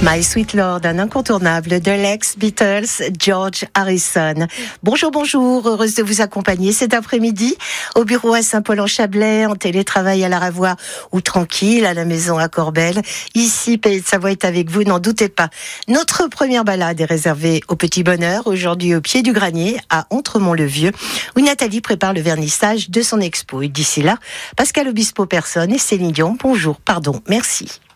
My Sweet Lord, un incontournable de l'ex-Beatles, George Harrison. Bonjour, heureuse de vous accompagner cet après-midi au bureau à Saint-Paul-en-Chablais, en télétravail à la Ravoie ou tranquille à la maison à Corbel. Ici, Pays de Savoie est avec vous, n'en doutez pas. Notre première balade est réservée au petit bonheur, aujourd'hui au pied du granier, à Entremont-le-Vieux, où Nathalie prépare le vernissage de son expo. Et d'ici là, Pascal Obispo personne et Céline Dion, merci.